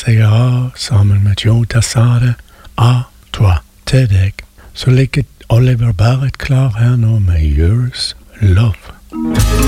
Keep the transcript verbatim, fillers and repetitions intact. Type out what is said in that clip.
Sierra sammen med Joe Dasada, A Toi til deg. Så ligger Oliver Barrett klar her nå med Yours Love.